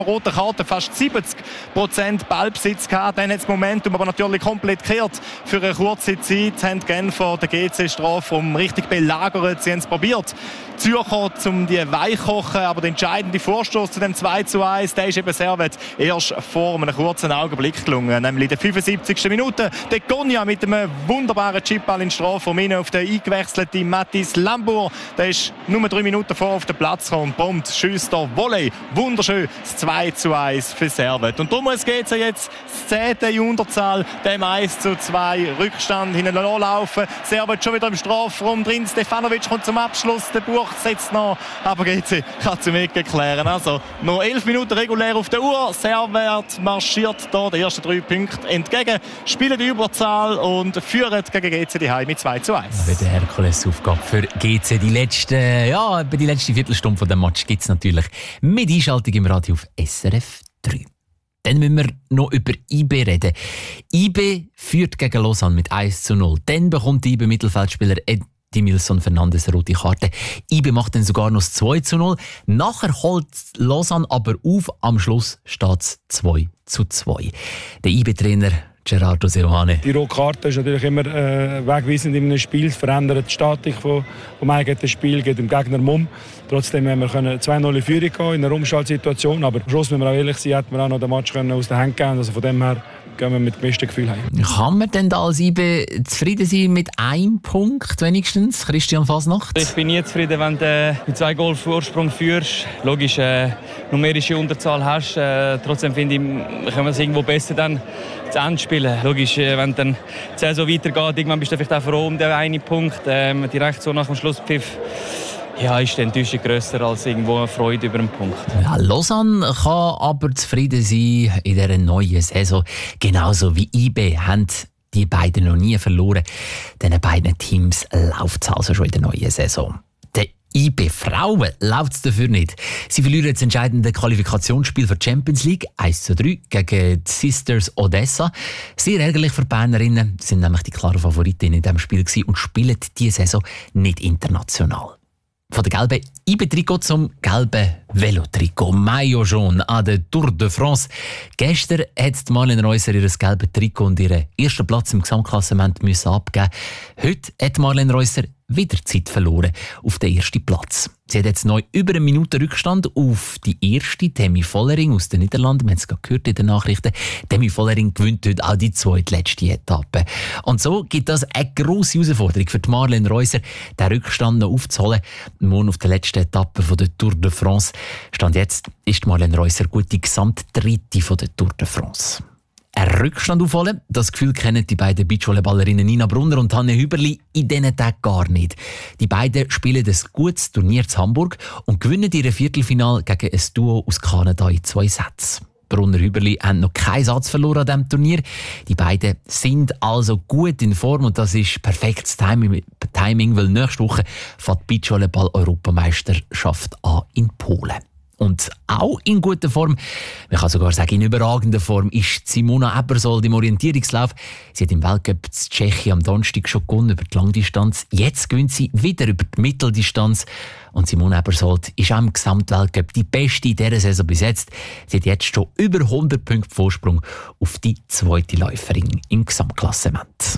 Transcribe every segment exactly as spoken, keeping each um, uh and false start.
rote Karte, fast siebzig Prozent Ballbesitz gehabt. Dann hat das Momentum aber natürlich komplett gekehrt. Für eine kurze Zeit haben die Genfer den G C-Strafraum richtig belagert. Sie haben es probiert, Zürcher, um die weichkochen, aber der entscheidende Vorstoß zu dem zwei zu eins, der ist eben Servet erst vor einem kurzen Augenblick gelungen. Nämlich in der fünfundsiebzigsten Minute. Der Gonja mit einem wunderbaren Chipball in den Strafraum rein auf den eingewechselten Mathis Lambour. Der ist nur drei Minuten vor auf den Platz gekommen. Prompt schießt der Volley. Wunderschön. Das zwei zu eins für Servet. Und darum muss G C jetzt das zehnte in Unterzahl, dem eins zu zwei Rückstand hineinlaufen. Servet schon wieder im Strafraum drin. Stefanovic kommt zum Abschluss. Der Buch setzt noch, aber G C kann zum Ecke klären. Also noch elf Minuten regulär auf der Uhr. Servet marschiert da die ersten drei Punkte entgegen, spielen die Überzahl und führen gegen G C daheim mit zwei zu eins. Ja, die Herkulesaufgabe für G C. Die letzte, ja, die letzte Viertelstunde von dem Match gibt es natürlich mit Einschaltung im Radio auf S R F drei. Dann müssen wir noch über I B reden. I B führt gegen Lausanne mit eins zu null. Dann bekommt der I B-Mittelfeldspieler Edimilson Fernandes eine rote Karte. I B macht dann sogar noch das zwei zu null. Nachher holt Lausanne aber auf. Am Schluss steht es zwei zu zwei. Der I B-Trainer Gerardo Seoane. Die rote Karte ist natürlich immer äh, wegweisend in einem Spiel. Es verändert die Statik vom, vom eigenen Spiel, geht dem Gegner um. Trotzdem haben wir zwei null in Führung gehen in einer Umschaltsituation. Aber am Schluss, müssen wir auch ehrlich sein, hätten wir auch noch den Match können aus der Hand geben. Also von dem her gehen wir mit gemischten Gefühl heim. Kann man denn da als I B zufrieden sein mit einem Punkt wenigstens? Christian Fasnacht? Ich bin nie zufrieden, wenn du mit zwei Goal Vorsprung führst. Logisch, äh, numerische Unterzahl hast. Äh, trotzdem finde ich, können wir es irgendwo besser dann zu Ende spielen. Logisch, äh, wenn dann die Saison weitergeht, irgendwann bist du vielleicht auch froh um den einen Punkt. Ähm, direkt so nach dem Schlusspfiff. Ja, ist die Enttäuschung grösser als irgendwo eine Freude über einen Punkt. Ja, Lausanne kann aber zufrieden sein in dieser neuen Saison. Genauso wie I B haben die beiden noch nie verloren. Diesen beiden Teams läuft es also schon in der neuen Saison. Der I B-Frauen läuft es dafür nicht. Sie verlieren das entscheidende Qualifikationsspiel für die Champions League eins zu drei gegen die Sisters Odessa. Sehr ärgerlich für die Bernerinnen. Sie sind nämlich die klaren Favoritinnen in diesem Spiel gewesen und spielen diese Saison nicht international. Von der gelben I B-Trikot zum gelben Velotrikot. Maillot jaune an der Tour de France. Gestern hat Marlene Reusser ihr gelbes Trikot und ihren ersten Platz im Gesamtklassement müssen abgeben. Heute hat Marlene Reusser wieder Zeit verloren auf den ersten Platz. Sie hat jetzt neu über eine Minute Rückstand auf die erste, Demi Vollering aus den Niederlanden. Wir haben es gerade gehört in den Nachrichten. Demi Vollering gewinnt heute auch die zweitletzte Etappe. Und so gibt das eine grosse Herausforderung für die Marlene Reusser, den Rückstand noch aufzuholen. Morgen auf der letzten Etappe von der Tour de France. Stand jetzt ist Marlene Reusser gut die Gesamtdritte von der Tour de France. Ein Rückstand aufholen, das Gefühl kennen die beiden Beachvolleyballerinnen Nina Brunner und Hanne Hüberli in diesen Tagen gar nicht. Die beiden spielen ein gutes Turnier in Hamburg und gewinnen ihr Viertelfinale gegen ein Duo aus Kanada in zwei Sätzen. Brunner und Hüberli haben noch keinen Satz verloren an diesem Turnier. Die beiden sind also gut in Form und das ist perfektes Timing, Timing weil nächste Woche fängt die Beachvolleyball-Europameisterschaft an in Polen. Und auch in guter Form, man kann sogar sagen in überragender Form, ist Simona Ebersold im Orientierungslauf. Sie hat im Weltcup in Tschechien am Donnerstag schon gewonnen über die Langdistanz. Jetzt gewinnt sie wieder über die Mitteldistanz. Und Simona Ebersold ist auch im Gesamtweltcup die beste in dieser Saison bis jetzt. Sie hat jetzt schon über hundert Punkte Vorsprung auf die zweite Läuferin im Gesamtklassement.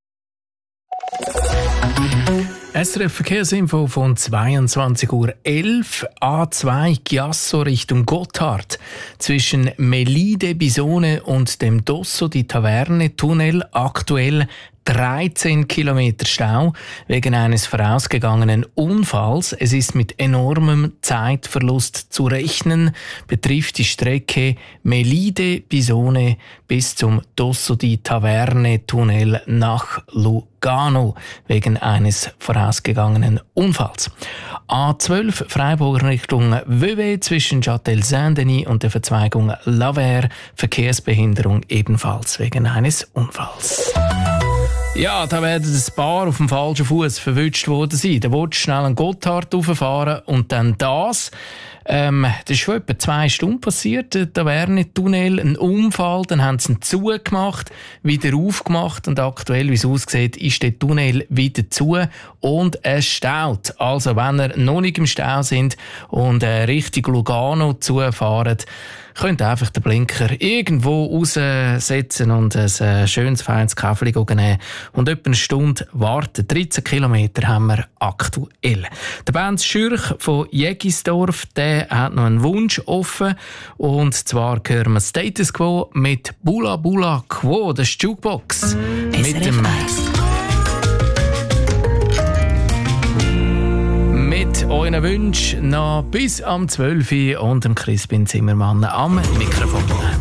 S R F Verkehrsinfo von zweiundzwanzig Uhr elf. A zwei Chiasso Richtung Gotthard. Zwischen Melide Bisone und dem Dosso di Taverne Tunnel aktuell dreizehn Kilometer Stau wegen eines vorausgegangenen Unfalls. Es ist mit enormem Zeitverlust zu rechnen. Betrifft die Strecke Melide Bisone bis zum Dosso di Taverne Tunnel nach Lugano wegen eines vorausgegangenen Unfalls. A zwölf Freiburg Richtung Vevey zwischen Châtel Saint-Denis und der Verzweigung Lavère. Verkehrsbehinderung ebenfalls wegen eines Unfalls. Ja, da werden ein paar auf dem falschen Fuß verwünscht worden sein. Da willst du schnell einen Gotthard rauffahren und dann das. Ähm, das ist schon etwa zwei Stunden passiert, der Taverne-Tunnel, ein Unfall, dann haben sie ihn zugemacht, wieder aufgemacht und aktuell, wie es aussieht, ist der Tunnel wieder zu und es staut. Also wenn ihr noch nicht im Stau sind und äh, Richtung Lugano zufahren, könnt ihr einfach den Blinker irgendwo raussetzen und ein schönes, feines Kaffee nehmen und etwa eine Stunde warten. dreizehn Kilometer haben wir aktuell. Der Benz Schürch von Jägisdorf, der hat noch einen Wunsch offen. Und zwar hören wir Status Quo mit Bula Bula Quo, das ist die Jukebox. Mit dem mit euren Wünschen noch bis am zwölf Uhr und dem Crispin Zimmermann am Mikrofon.